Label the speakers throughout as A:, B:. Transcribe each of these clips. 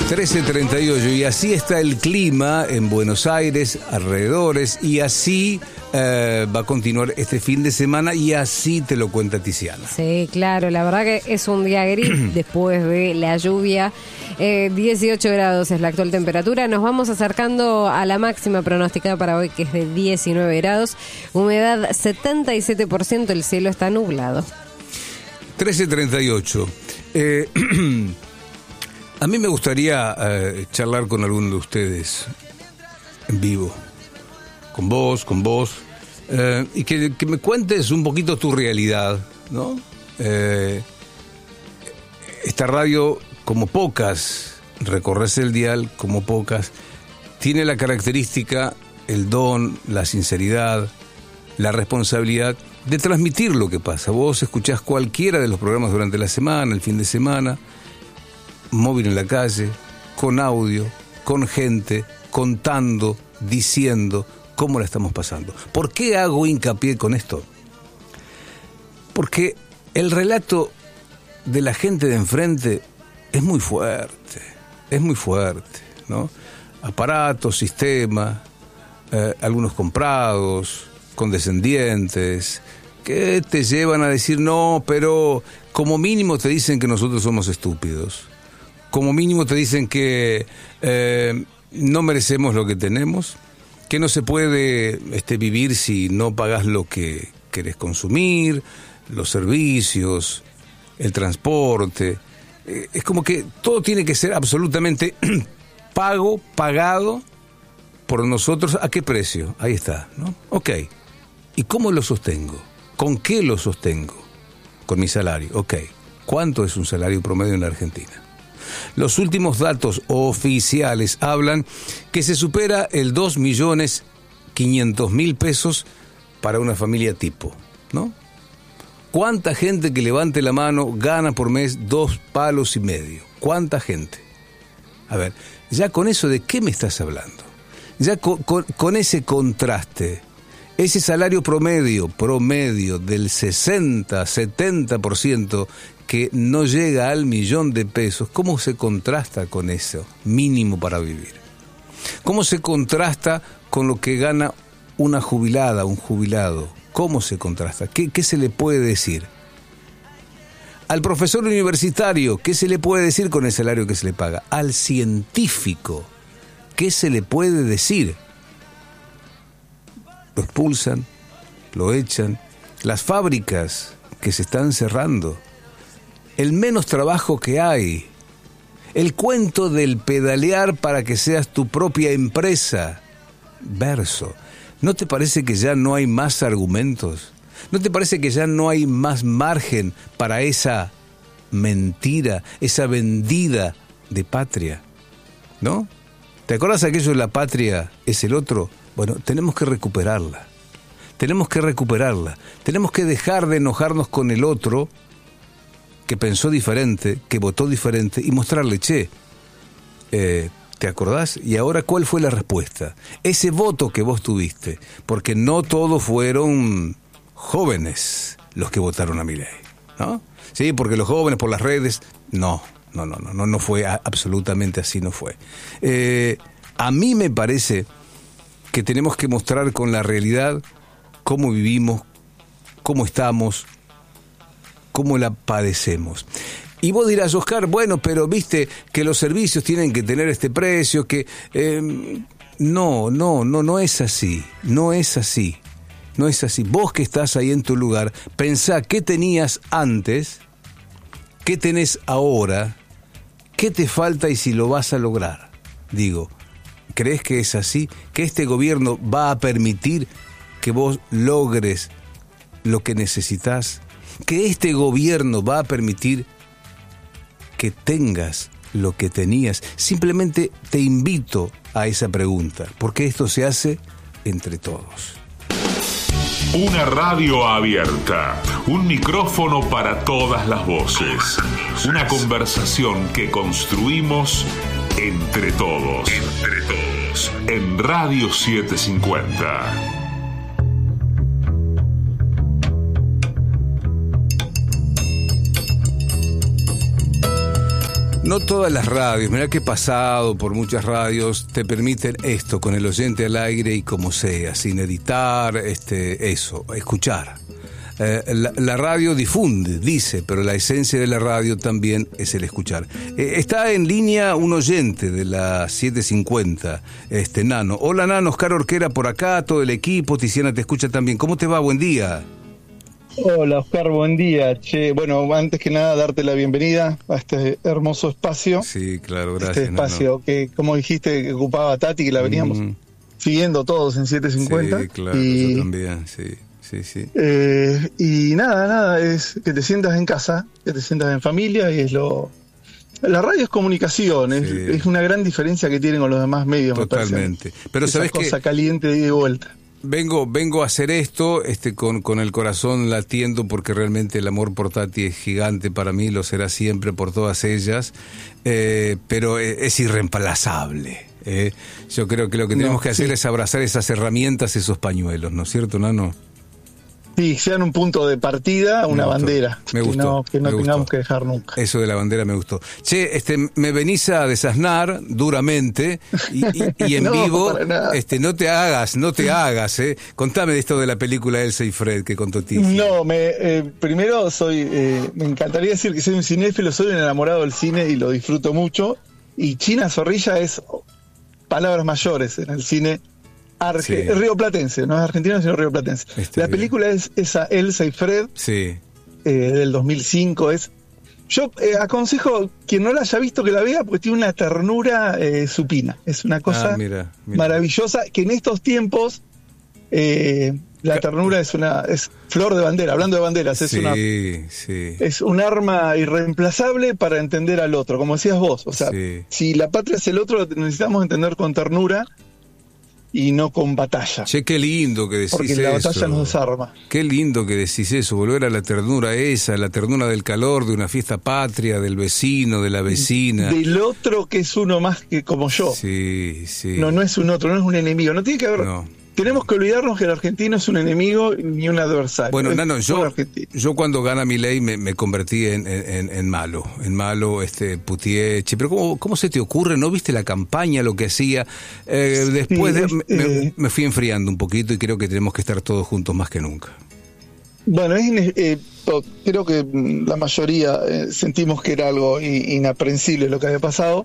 A: 13:38 y así está el clima en Buenos Aires, alrededores, y así va a continuar este fin de semana y así te lo cuenta Tiziana.
B: Sí, claro, la verdad que es un día gris después de la lluvia. 18 grados es la actual temperatura. Nos vamos acercando a la máxima pronosticada para hoy, que es de 19 grados. Humedad 77%, el cielo está nublado.
A: 13:38. A mí me gustaría charlar con alguno de ustedes en vivo, con vos, y que me cuentes un poquito tu realidad, ¿no? Esta radio, como pocas, recorres el dial, como pocas, tiene la característica, el don, la sinceridad, la responsabilidad de transmitir lo que pasa. Vos escuchás cualquiera de los programas durante la semana, el fin de semana, móvil en la calle, con audio, con gente, contando, diciendo cómo la estamos pasando. ¿Por qué hago hincapié con esto? Porque el relato de la gente de enfrente es muy fuerte, ¿no? Aparatos, sistemas, algunos comprados, condescendientes, que te llevan a decir no, pero como mínimo te dicen que nosotros somos estúpidos. Como mínimo te dicen que no merecemos lo que tenemos, que no se puede vivir si no pagas lo que querés consumir, los servicios, el transporte. Es como que todo tiene que ser absolutamente pagado por nosotros. ¿A qué precio? Ahí está, ¿no? Ok. ¿Y cómo lo sostengo? ¿Con qué lo sostengo? Con mi salario. Ok. ¿Cuánto es un salario promedio en la Argentina? Los últimos datos oficiales hablan que se supera el 2.500.000 pesos para una familia tipo, ¿no? ¿Cuánta gente que levante la mano gana por mes 2,5 palos? ¿Cuánta gente? A ver, ya con eso, ¿de qué me estás hablando? Ya con ese contraste, ese salario promedio del 60-70% que no llega al 1.000.000 de pesos, ¿cómo se contrasta con eso mínimo para vivir? ¿Cómo se contrasta con lo que gana una jubilada, un jubilado? ¿Cómo se contrasta? ¿Qué se le puede decir? Al profesor universitario, ¿qué se le puede decir con el salario que se le paga? Al científico, ¿qué se le puede decir? Lo expulsan, lo echan, las fábricas que se están cerrando, el menos trabajo que hay, el cuento del pedalear para que seas tu propia empresa. Verso, ¿no te parece que ya no hay más argumentos? ¿No te parece que ya no hay más margen para esa mentira, esa vendida de patria? ¿No? ¿Te acuerdas aquello de la patria es el otro? Bueno, tenemos que recuperarla. Tenemos que dejar de enojarnos con el otro que pensó diferente, que votó diferente, y mostrarle, ¿te acordás? Y ahora, ¿cuál fue la respuesta? Ese voto que vos tuviste, porque no todos fueron jóvenes los que votaron a Milei, ¿no? Sí, porque los jóvenes por las redes, no fue absolutamente así, no fue. A mí me parece que tenemos que mostrar con la realidad cómo vivimos, cómo estamos, cómo la padecemos. Y vos dirás, Oscar, bueno, pero viste que los servicios tienen que tener este precio, que no es así, no es así. Vos que estás ahí en tu lugar, pensá qué tenías antes, qué tenés ahora, qué te falta y si lo vas a lograr. Digo, ¿crees que es así? ¿Que este gobierno va a permitir que vos logres lo que necesitas? ¿Que este gobierno va a permitir que tengas lo que tenías? Simplemente te invito a esa pregunta, porque esto se hace entre todos.
C: Una radio abierta, un micrófono para todas las voces, una conversación que construimos entre todos, en Radio 750.
A: No todas las radios, mirá que he pasado por muchas radios, te permiten esto, con el oyente al aire y como sea, sin editar, eso, escuchar. La radio difunde, dice, pero la esencia de la radio también es el escuchar. Está en línea un oyente de la 750, Nano. Hola, Nano, Oscar Orquera por acá, todo el equipo, Tiziana te escucha también. ¿Cómo te va? Buen día.
D: Hola, Oscar, buen día. Che, bueno, antes que nada, darte la bienvenida a este hermoso espacio.
A: Sí, claro, gracias.
D: Este espacio
A: Nano.
D: Que, como dijiste, que ocupaba Tati, que la veníamos siguiendo todos en 750.
A: Sí, claro, yo también, sí. Sí.
D: Y nada, es que te sientas en casa, que te sientas en familia, y es lo... La radio es comunicación, es una gran diferencia que tienen con los demás medios.
A: Totalmente. Pero
D: esa
A: sabes
D: cosa
A: que
D: caliente de ida y vuelta. Vengo
A: a hacer esto con el corazón latiendo, porque realmente el amor por Tati es gigante para mí, lo será siempre por todas ellas, pero es irreemplazable. Yo creo que lo que tenemos que hacer es abrazar esas herramientas, esos pañuelos, ¿no es cierto, Nano?
D: Sí, sean un punto de partida, una bandera.
A: Me gustó.
D: Que no
A: me
D: tengamos
A: gustó.
D: que dejar nunca.
A: Eso de la bandera me gustó. Che, me venís a desasnar duramente y en
D: No,
A: vivo,
D: para nada.
A: no te hagas. Contame de esto de la película Elsa y Fred que contó Tizi.
D: No, primero me encantaría decir que soy un cinéfilo, soy un enamorado del cine y lo disfruto mucho. Y China Zorrilla es palabras mayores en el cine rioplatense, no es argentino sino rioplatense. La película es esa Elsa y Fred, del 2005. Yo aconsejo quien no la haya visto que la vea, porque tiene una ternura supina. Es una cosa
A: mira.
D: maravillosa, que en estos tiempos la ternura es flor de bandera. Hablando de banderas, es un arma irreemplazable para entender al otro, como decías vos. O sea, si la patria es el otro, lo necesitamos entender con ternura y no con batalla.
A: Che, qué lindo que decís eso.
D: Porque la batalla nos desarma.
A: Qué lindo que decís eso, volver a la ternura esa, la ternura del calor de una fiesta patria, del vecino, de la vecina.
D: Del otro que es uno más que como yo.
A: Sí.
D: No es un otro, no es un enemigo. No tiene que haber... No. Tenemos que olvidarnos que el argentino es un enemigo ni un adversario.
A: Bueno, Nano, yo cuando gana Milei me convertí en malo, putié. Che, pero ¿cómo se te ocurre? ¿No viste la campaña, lo que hacía? Después me fui enfriando un poquito y creo que tenemos que estar todos juntos más que nunca.
D: Bueno, creo que la mayoría sentimos que era algo inaprensible lo que había pasado.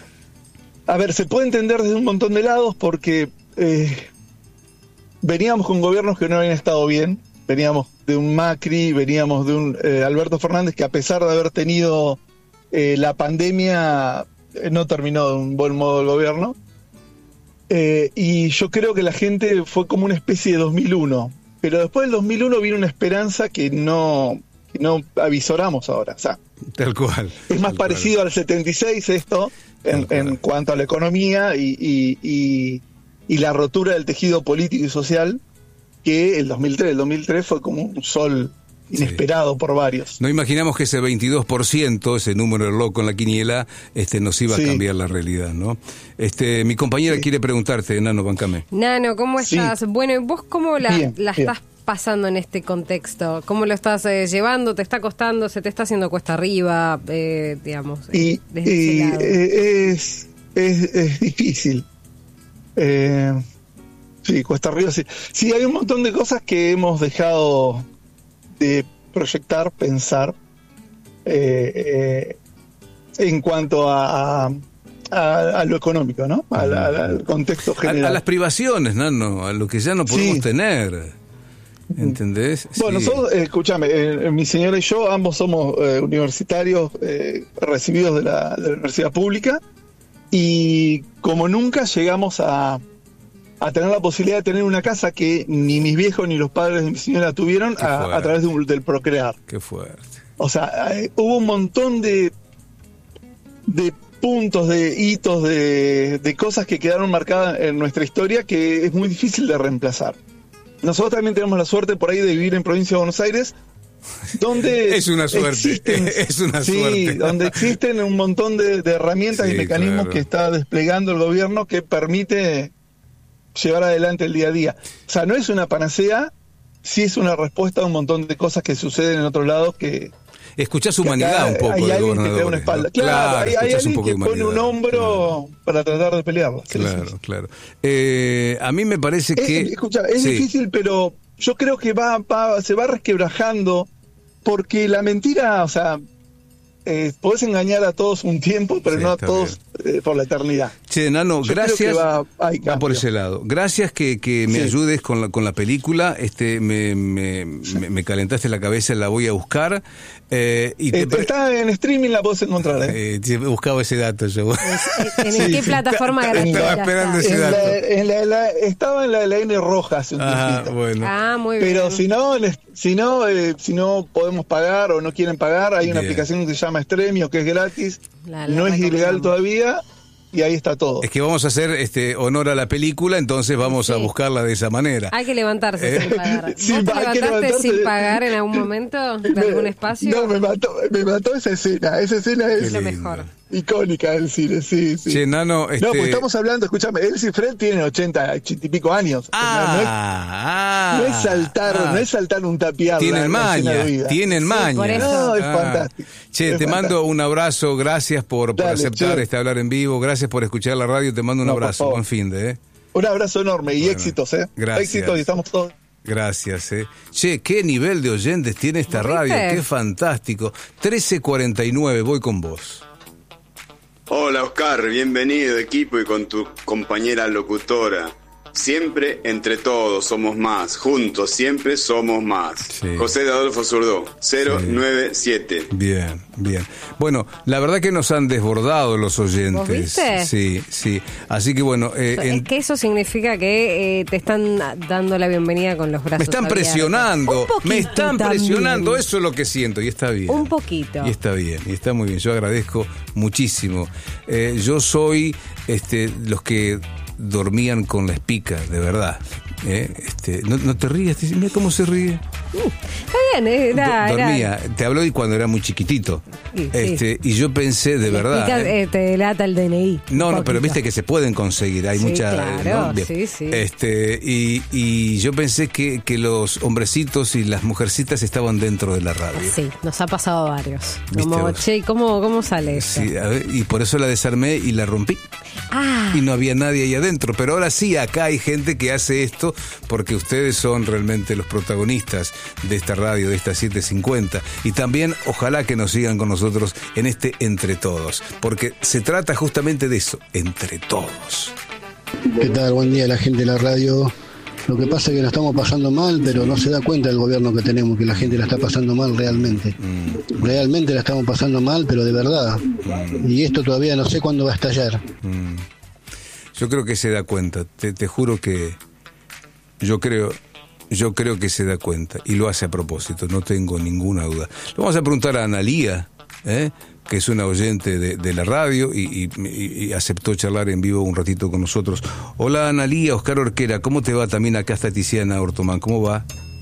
D: A ver, se puede entender desde un montón de lados porque... veníamos con gobiernos que no habían estado bien, veníamos de un Macri, veníamos de un Alberto Fernández que, a pesar de haber tenido la pandemia, no terminó de un buen modo el gobierno, y yo creo que la gente fue como una especie de 2001, pero después del 2001 vino una esperanza que no avisoramos ahora. O sea,
A: tal cual.
D: Es más parecido al 76 esto, en cuanto a la economía y la rotura del tejido político y social, que el 2003. El 2003 fue como un sol inesperado por varios.
A: No imaginamos que ese 22%, ese número loco en la quiniela, nos iba a cambiar la realidad, ¿no? Mi compañera quiere preguntarte, Nano, bancame.
B: Nano, ¿cómo estás? Bueno, ¿y vos cómo la estás pasando en este contexto? ¿Cómo lo estás llevando? ¿Te está costando? ¿Se te está haciendo cuesta arriba? Digamos, desde ese lado.
D: Es difícil. Sí, cuesta arriba. Sí, hay un montón de cosas que hemos dejado de proyectar, pensar, en cuanto a lo económico, ¿no? Al contexto general.
A: A las privaciones, ¿no? A lo que ya no podemos tener. ¿Entendés?
D: Bueno, nosotros, escúchame, mi señora y yo, ambos somos universitarios recibidos de la universidad pública, y como nunca llegamos a tener la posibilidad de tener una casa que ni mis viejos ni los padres de mi señora tuvieron a través del procrear.
A: Qué fuerte.
D: O sea, hubo un montón de puntos, de hitos, de cosas que quedaron marcadas en nuestra historia que es muy difícil de reemplazar. Nosotros también tenemos la suerte por ahí de vivir en provincia de Buenos Aires, donde
A: es una suerte, suerte.
D: Donde existen un montón de herramientas y mecanismos que está desplegando el gobierno que permite llevar adelante el día a día. O sea, no es una panacea, sí es una respuesta a un montón de cosas que suceden en otros lados que
A: escuchás humanidad un poco.
D: Hay
A: del
D: alguien que
A: gobernador.
D: te da una espalda. Claro, hay alguien
A: un poco
D: que
A: de humanidad.
D: pone un hombro para tratar de pelearla.
A: Claro. A mí me parece que...
D: Escucha, es difícil, pero yo creo que se va resquebrajando, porque la mentira, o sea, podés engañar a todos un tiempo, pero no a todos por la eternidad.
A: Che, Nano,
D: yo
A: gracias.
D: Va
A: por ese lado. Gracias que me ayudes con la película. Me calentaste la cabeza, la voy a buscar.
D: Está en streaming, la podés encontrar.
A: Buscaba ese dato yo.
B: ¿En qué plataforma gratuita?
A: Estaba esperando ese dato.
D: Estaba en la N roja hace un tiempito.
A: Bueno.
B: Muy bien.
D: Pero si no podemos pagar o no quieren pagar, hay una aplicación que se llama Stremio, que es gratis, no es ilegal todavía, y ahí está todo.
A: Es que vamos a hacer honor a la película, entonces vamos a buscarla de esa manera.
B: Hay que levantarse sin pagar. ¿Vos te levantaste sin pagar en algún momento de algún espacio?
D: No, me mató esa escena. Esa escena es
B: lo mejor.
D: Icónica del cine, sí.
A: Che, Nano,
D: No, pues estamos hablando, escúchame, Elsie y Fred tienen 80 y pico años. No es saltar un tapiado.
A: Tienen maña.
D: No, es fantástico.
A: Che, te mando un abrazo, gracias por aceptar hablar en vivo, gracias por escuchar la radio, te mando un abrazo, buen fin de,
D: Un abrazo enorme y éxitos,
A: Gracias.
D: Éxitos y estamos todos.
A: Gracias, Che, qué nivel de oyentes tiene esta radio, qué fantástico. 13:49, voy con vos.
E: Hola Oscar, bienvenido equipo y con tu compañera locutora. Siempre entre todos somos más, juntos siempre somos más.
A: Sí.
E: José de Adolfo Zurdó, 097.
A: Bien. Bueno, la verdad que nos han desbordado los oyentes.
B: ¿Vos viste?
A: Sí. Así que bueno...
B: es que eso significa que te están dando la bienvenida con los brazos
A: Me están
B: abiertos.
A: presionando, eso es lo que siento, y está bien.
B: Un poquito.
A: Y está bien, y está muy bien, yo agradezco muchísimo. Yo soy los que dormían con la espica, de verdad. No te rías, mira cómo se ríe.
B: Está bien,
A: dormía, te habló y cuando era muy chiquitito.
B: Sí.
A: Y yo pensé, de verdad.
B: Te delata el DNI.
A: No, pero viste que se pueden conseguir, hay mucha.
B: Claro,
A: ¿no?
B: sí.
A: Y yo pensé que los hombrecitos y las mujercitas estaban dentro de la radio.
B: Sí, nos ha pasado a varios.
A: ¿Viste
B: Como,
A: vos?
B: che, ¿cómo sale esto?
A: Sí, y por eso la desarmé y la rompí. Y no había nadie ahí adentro, pero ahora sí, acá hay gente que hace esto porque ustedes son realmente los protagonistas de esta radio, de esta 750, y también ojalá que nos sigan con nosotros en este Entre Todos, porque se trata justamente de eso, entre todos.
F: ¿Qué tal? Buen día, la gente de la radio. Lo que pasa es que la estamos pasando mal, pero no se da cuenta el gobierno que tenemos, que la gente la está pasando mal realmente. Realmente la estamos pasando mal, pero de verdad. Y esto todavía no sé cuándo va a estallar.
A: Yo creo que se da cuenta, te juro que yo creo que se da cuenta y lo hace a propósito, no tengo ninguna duda. Le vamos a preguntar a Analía, que es una oyente de la radio y aceptó charlar en vivo un ratito con nosotros. Hola Analía, Oscar Orquera, ¿cómo te va? También acá está Tiziana Ortomán, ¿cómo va?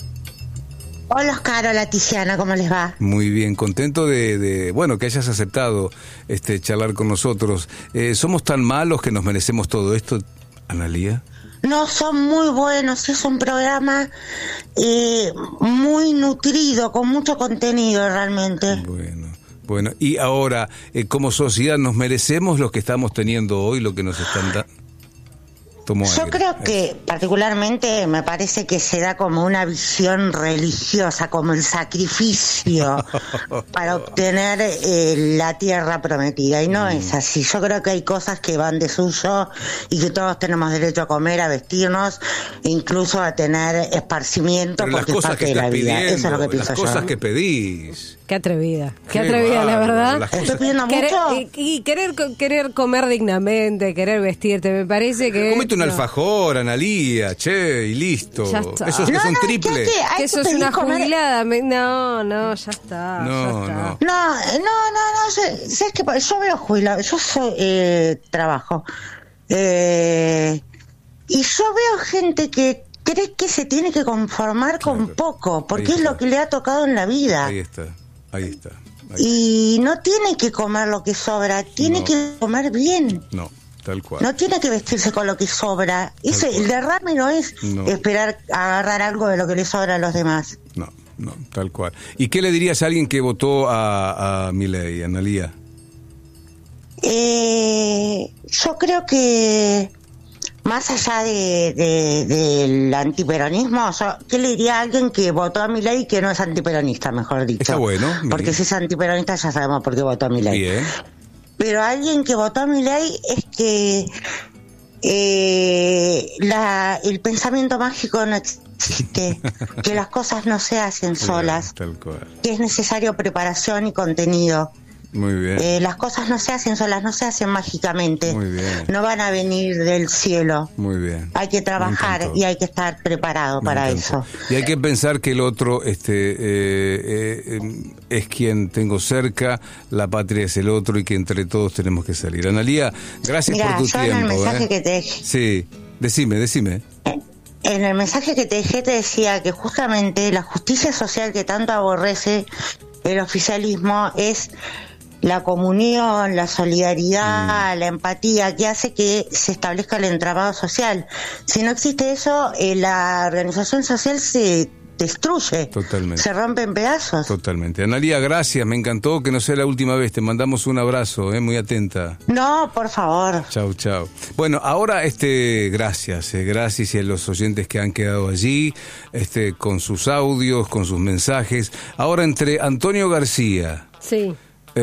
G: Hola Oscar, hola Tiziana, ¿cómo les va?
A: Muy bien, contento de que hayas aceptado charlar con nosotros. ¿Somos tan malos que nos merecemos todo esto, Analía?
G: No, son muy buenos, es un programa muy nutrido, con mucho contenido realmente.
A: Bueno, y ahora, como sociedad, ¿nos merecemos lo que estamos teniendo hoy, lo que nos están dando?
G: Yo creo que particularmente me parece que se da como una visión religiosa, como el sacrificio para obtener la tierra prometida, y no es así. Yo creo que hay cosas que van de suyo y que todos tenemos derecho a comer, a vestirnos, incluso a tener esparcimiento, porque es parte de la vida. Eso es lo que pienso yo.
A: Las cosas que pedís.
B: Qué atrevida, la verdad.
G: Estoy pidiendo mucho.
B: Y querer comer dignamente, querer vestirte, me parece que...
A: Comete un alfajor, Analía, che, y listo.
B: Ya está.
A: Esos que son triples.
B: Que sos una jubilada. No, ya está.
G: No, ¿sabes qué? Yo veo jubilado, yo trabajo. Y yo veo gente que cree que se tiene que conformar con poco, porque es lo que le ha tocado en la vida.
A: Ahí está.
G: Y no tiene que comer lo que sobra, tiene que comer bien.
A: No, tal cual.
G: No tiene que vestirse con lo que sobra. El derrame no es esperar a agarrar algo de lo que le sobra a los demás.
A: No, No, tal cual. ¿Y qué le dirías a alguien que votó a Milei, Analía?
G: Yo creo que más allá del antiperonismo, ¿qué le diría a alguien que votó a Milei y que no es antiperonista, mejor dicho? Está
A: bueno.
G: Porque si es antiperonista ya sabemos por qué votó a Milei.
A: Bien.
G: Pero alguien que votó a Milei es que el pensamiento mágico no existe, que las cosas no se hacen solas,
A: tal cual.
G: Que es necesario preparación y contenido.
A: Muy bien.
G: Las cosas no se hacen solas, no se hacen mágicamente.
A: Muy bien.
G: No van a venir del cielo.
A: Muy bien.
G: Hay que trabajar y hay que estar preparado para eso.
A: Y hay que pensar que el otro es quien tengo cerca, la patria es el otro y que entre todos tenemos que salir. Analía, gracias por tu tiempo.
G: En el mensaje que te dejé.
A: Sí, decime.
G: En el mensaje que te dejé te decía que justamente la justicia social que tanto aborrece el oficialismo es la comunión, la solidaridad, la empatía, que hace que se establezca el entramado social. Si no existe eso, la organización social se destruye.
A: Totalmente.
G: Se rompe en pedazos.
A: Totalmente. Analía, gracias, me encantó, que no sea la última vez, te mandamos un abrazo, muy atenta.
G: No, por favor.
A: Chau. Bueno, ahora gracias y a los oyentes que han quedado allí, con sus audios, con sus mensajes. Ahora entre Antonio García.
B: Sí.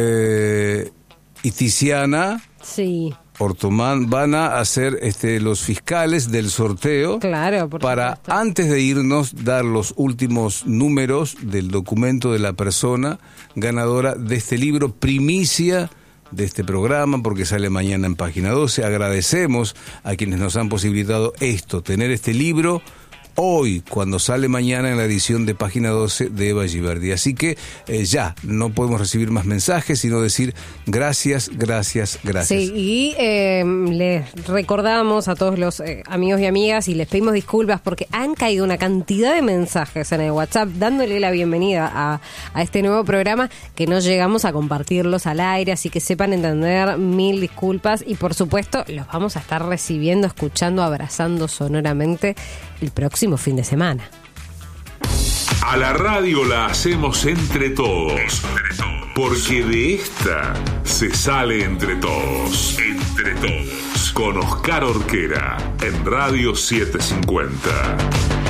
A: Y Tiziana.
B: Sí.
A: Ortomán van a ser los fiscales del sorteo,
B: claro,
A: para supuesto, antes de irnos dar los últimos números del documento de la persona ganadora de este libro, primicia de este programa, porque sale mañana en Página 12. Agradecemos a quienes nos han posibilitado tener este libro hoy, cuando sale mañana en la edición de Página 12 de Eva Giverdi. Así que ya no podemos recibir más mensajes, sino decir gracias.
B: Sí, y les recordamos a todos los amigos y amigas y les pedimos disculpas porque han caído una cantidad de mensajes en el WhatsApp dándole la bienvenida a este nuevo programa que no llegamos a compartirlos al aire, así que sepan entender, mil disculpas, y por supuesto los vamos a estar recibiendo, escuchando, abrazando sonoramente el próximo fin de semana.
C: A la radio la hacemos entre todos, porque de esta se sale entre todos. Con Oscar Orquera en Radio 750.